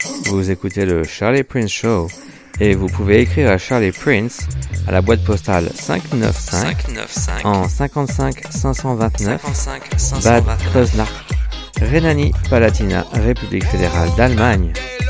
Vous écoutez le Charlie Prince Show et vous pouvez écrire à Charlie Prince à la boîte postale 595 en 55 529 Bad Kreuznach, Rhénanie-Palatinat, République fédérale d'Allemagne.